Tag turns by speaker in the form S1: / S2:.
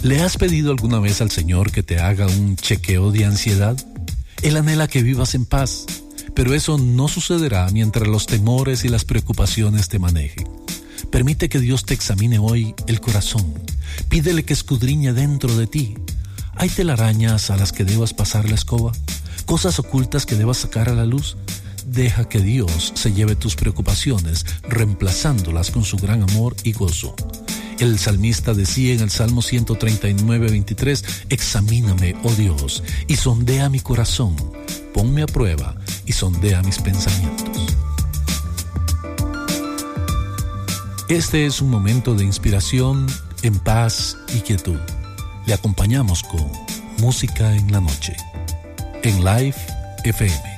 S1: ¿Le has pedido alguna vez al Señor que te haga un chequeo de ansiedad? Él anhela que vivas en paz, pero eso no sucederá mientras los temores y las preocupaciones te manejen. Permite que Dios te examine hoy el corazón. Pídele que escudriñe dentro de ti. ¿Hay telarañas a las que debas pasar la escoba? ¿Cosas ocultas que debas sacar a la luz? Deja que Dios se lleve tus preocupaciones, reemplazándolas con su gran amor y gozo. El salmista decía en el Salmo 139:23, examíname, oh Dios, y sondea mi corazón, ponme a prueba y sondea mis pensamientos. Este es un momento de inspiración en paz y quietud. Le acompañamos con Música en la Noche, en Live FM.